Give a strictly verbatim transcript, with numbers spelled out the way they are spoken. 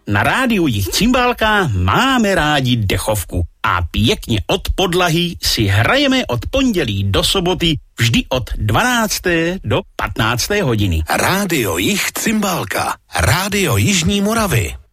Na rádiu Jich Cymbálka máme rádi dechovku a pěkně od podlahy si hrajeme od pondělí do soboty vždy od dvanácté do patnácté hodiny. Rádio Jich Cymbálka, Rádio Jižní Moravy.